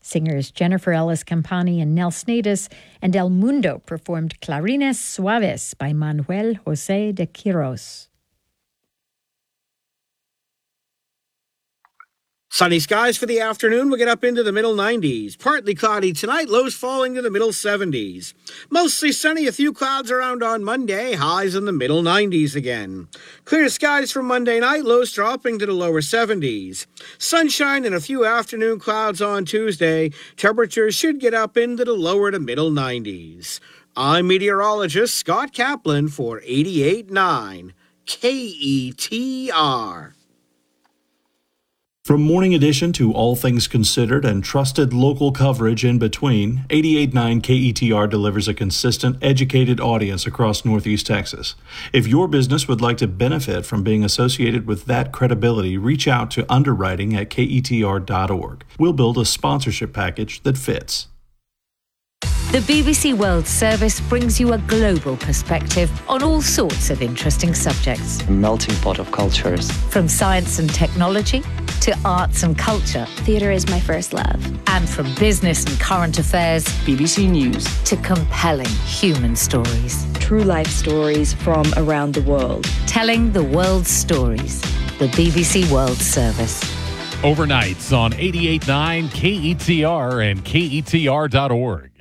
Singers Jennifer Ellis Campani and Nel Snedis and El Mundo performed Clarines Suaves by Manuel José de Quiros. Sunny skies for the afternoon. We'll get up into the middle 90s. Partly cloudy tonight, lows falling to the middle 70s. Mostly sunny, a few clouds around on Monday, highs in the middle 90s again. Clear skies for Monday night, lows dropping to the lower 70s. Sunshine and a few afternoon clouds on Tuesday. Temperatures should get up into the lower to middle 90s. I'm meteorologist Scott Kaplan for 88.9 KETR. From Morning Edition to All Things Considered and trusted local coverage in between, 88.9 KETR delivers a consistent, educated audience across Northeast Texas. If your business would like to benefit from being associated with that credibility, reach out to underwriting at ketr.org. We'll build a sponsorship package that fits. The BBC World Service brings you a global perspective on all sorts of interesting subjects. A melting pot of cultures. From science and technology to arts and culture. Theatre is my first love. And from business and current affairs. BBC News. To compelling human stories. True life stories from around the world. Telling the world's stories. The BBC World Service. Overnights on 88.9 KETR and KETR.org.